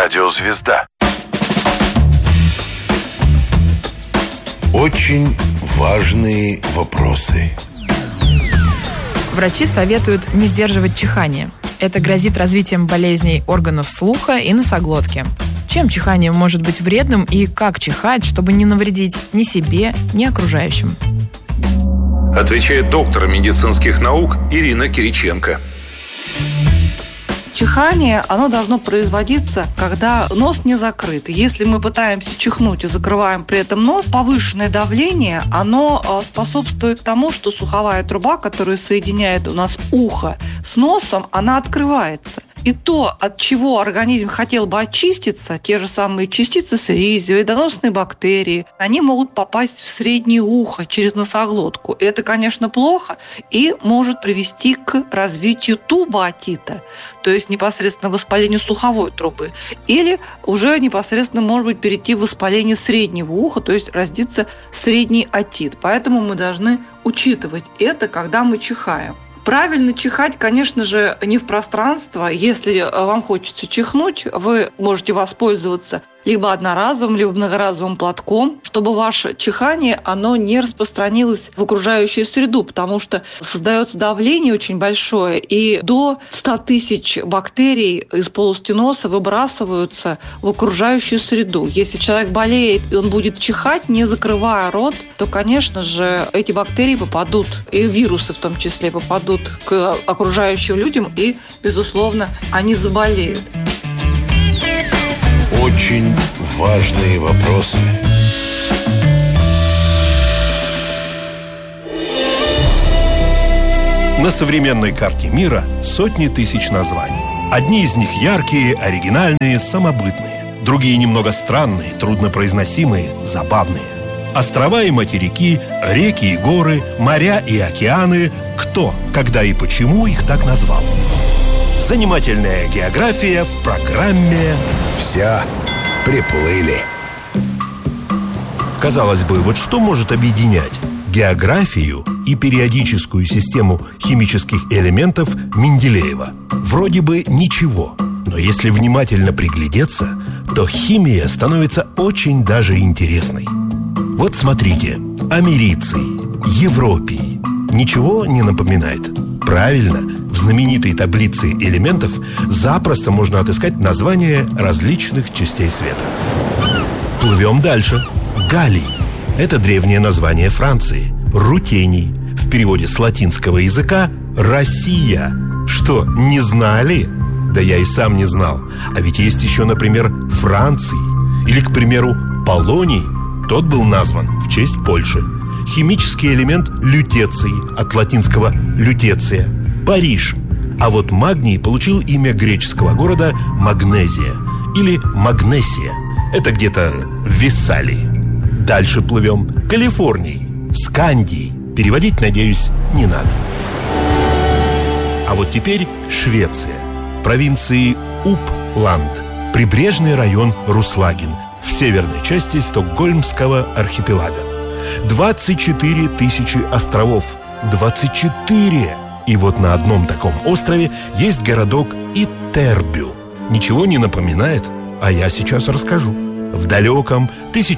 Радиозвезда. Очень важные вопросы. Врачи советуют не сдерживать чихание. Это грозит развитием болезней органов слуха и носоглотки. Чем чихание может быть вредным и как чихать, чтобы не навредить ни себе, ни окружающим? Отвечает доктор медицинских наук Ирина Кириченко. Чихание, оно должно производиться, когда нос не закрыт. Если мы пытаемся чихнуть и закрываем при этом нос, повышенное давление, оно способствует тому, что слуховая труба, которая соединяет у нас ухо с носом, она открывается. И то, от чего организм хотел бы очиститься, те же самые частицы слизи, вредоносные бактерии, они могут попасть в среднее ухо через носоглотку. И это, конечно, плохо и может привести к развитию тубоотита, то есть непосредственно воспалению слуховой трубы. Или уже непосредственно, может быть, перейти в воспаление среднего уха, то есть родится средний отит. Поэтому мы должны учитывать это, когда мы чихаем. Правильно чихать, конечно же, не в пространство. Если вам хочется чихнуть, вы можете воспользоваться либо одноразовым, либо многоразовым платком, чтобы ваше чихание, оно не распространилось в окружающую среду, потому что создается давление очень большое, и до 100 тысяч бактерий из полости носа выбрасываются в окружающую среду. Если человек болеет, и он будет чихать, не закрывая рот, то, конечно же, эти бактерии попадут, и вирусы в том числе попадут к окружающим людям, и, безусловно, они заболеют. Очень важные вопросы. На современной карте мира сотни тысяч названий. Одни из них яркие, оригинальные, самобытные. Другие немного странные, труднопроизносимые, забавные. Острова и материки, реки и горы, моря и океаны. Кто, когда и почему их так назвал? Занимательная география в программе «Вся приплыли». Казалось бы, вот что может объединять географию и периодическую систему химических элементов Менделеева? Вроде бы ничего, но если внимательно приглядеться, то химия становится очень даже интересной. Вот смотрите, америций, европий. Ничего не напоминает? Правильно, в знаменитой таблице элементов запросто можно отыскать названия различных частей света. Плывем дальше. Галлий – это древнее название Франции. Рутений – в переводе с латинского языка «Россия». Что, не знали? Да я и сам не знал. А ведь есть еще, например, Франций. Или, к примеру, Полоний. Тот был назван в честь Польши. Химический элемент лютеций, от латинского «лютеция», Париж. А вот магний получил имя греческого города Магнезия или Магнесия. Это где-то в Виссалии. Дальше плывем. Калифорний, Скандий. Переводить, надеюсь, не надо. А вот теперь Швеция. Провинции Uppland. Прибрежный район Руслагин в северной части Стокгольмского архипелага. 24 тысячи островов. 24! И вот на одном таком острове есть городок Итербю. Ничего не напоминает? А я сейчас расскажу. В далеком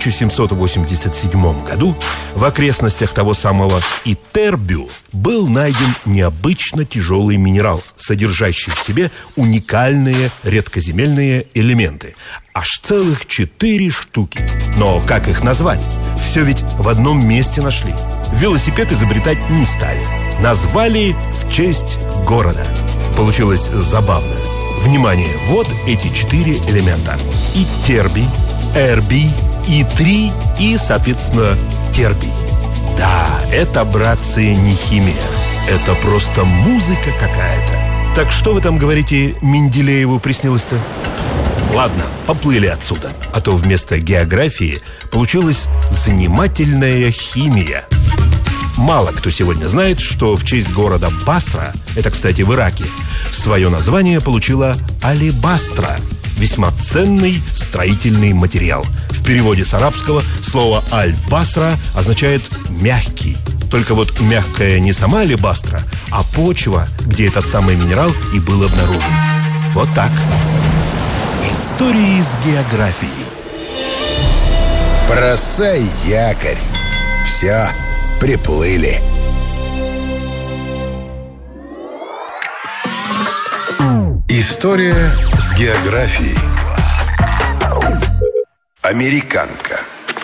1787 году в окрестностях того самого Итербю был найден необычно тяжелый минерал, содержащий в себе уникальные редкоземельные элементы. Аж целых 4 штуки. Но как их назвать? Все ведь в одном месте нашли. Велосипед изобретать не стали. Назвали в честь города. Получилось забавно. Внимание, вот эти 4 элемента. Итербий, эрбий, итрий и, соответственно, тербий. Да, это, братцы, не химия. Это просто музыка какая-то. Так что вы там говорите, Менделееву приснилось-то? Ладно, поплыли отсюда. А то вместо географии получилась занимательная химия. Мало кто сегодня знает, что в честь города Басра, это, кстати, в Ираке, свое название получила алебастра. Весьма ценный строительный материал. В переводе с арабского слово аль-басра означает «мягкий». Только вот мягкая не сама алебастра, а почва, где этот самый минерал и был обнаружен. Вот так. Истории с географией. Бросай якорь. Все, приплыли. История с географией. Американка.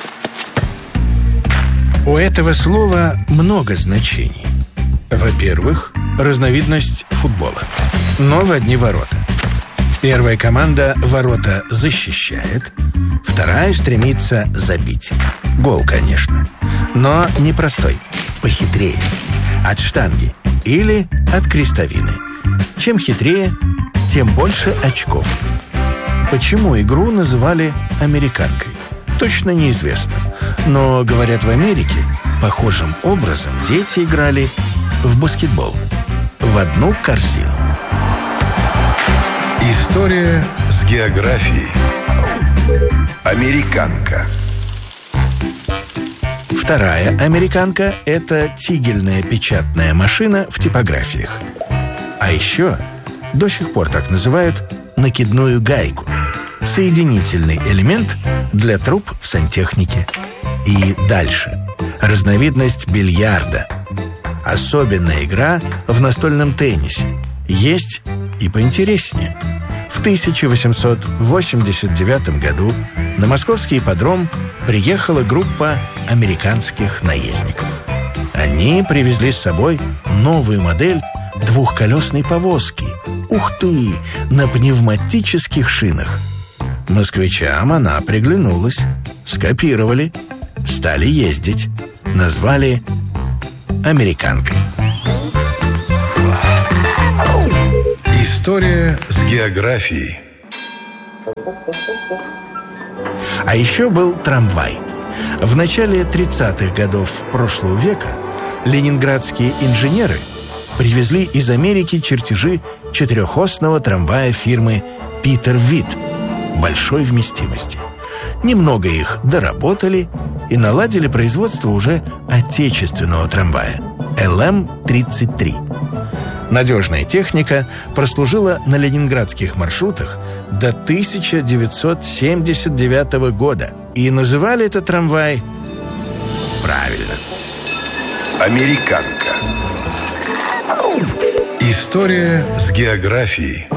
У этого слова много значений. Во-первых, разновидность футбола, но в одни ворота. Первая команда ворота защищает, вторая стремится забить. Гол, конечно, но не простой, похитрее, от штанги или от крестовины. Чем хитрее, тем больше очков. Почему игру называли «американкой»? Точно неизвестно. Но, говорят, в Америке похожим образом дети играли в баскетбол. В одну корзину. История с географией. Американка. Вторая американка – это тигельная печатная машина в типографиях. А еще до сих пор так называют накидную гайку – соединительный элемент для труб в сантехнике. И дальше – разновидность бильярда. Особенная игра в настольном теннисе. Есть и поинтереснее. В 1889 году на московский ипподром приехала группа американских наездников. Они привезли с собой новую модель двухколесной повозки. Ух ты! На пневматических шинах. Москвичам она приглянулась. Скопировали. Стали ездить. Назвали американкой. История с географией. А еще был трамвай. В начале 30-х годов прошлого века ленинградские инженеры привезли из Америки чертежи четырехосного трамвая фирмы «Питер Вит» большой вместимости. Немного их доработали и наладили производство уже отечественного трамвая ЛМ-33. Надежная техника прослужила на ленинградских маршрутах до 1979 года. И называли этот трамвай правильно. Американка. История с географией.